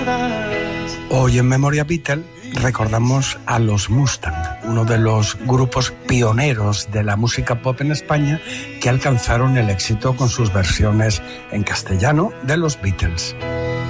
Hoy en Memoria Beatle recordamos a los Mustang, uno de los grupos pioneros de la música pop en España que alcanzaron el éxito con sus versiones en castellano de los Beatles.